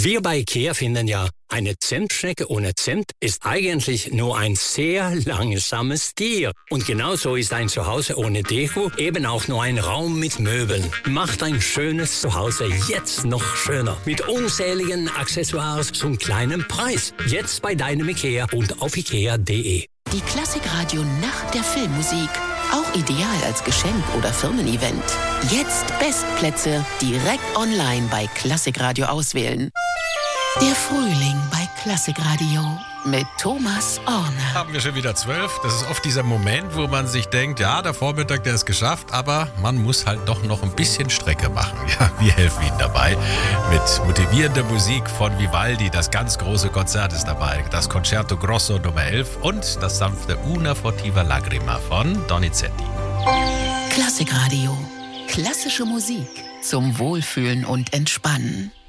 Wir bei IKEA finden ja, eine Zimtschnecke ohne Zimt ist eigentlich nur ein sehr langsames Tier. Und genauso ist ein Zuhause ohne Deko eben auch nur ein Raum mit Möbeln. Macht ein schönes Zuhause jetzt noch schöner. Mit unzähligen Accessoires zum kleinen Preis. Jetzt bei deinem IKEA und auf ikea.de. Die Klassikradio Nacht der Filmmusik. Auch ideal als Geschenk oder Firmen-Event. Jetzt Bestplätze direkt online bei Klassikradio auswählen. Der Frühling bei Klassikradio mit Thomas Orner. Haben wir schon wieder 12. Das ist oft dieser Moment, wo man sich denkt, ja, der Vormittag, der ist geschafft, aber man muss halt doch noch ein bisschen Strecke machen. Ja, wir helfen Ihnen dabei mit motivierender Musik von Vivaldi. Das ganz große Konzert ist dabei. Das Concerto Grosso Nummer 11 und das sanfte Una Fortiva Lagrima von Donizetti. Klassikradio. Klassische Musik zum Wohlfühlen und Entspannen.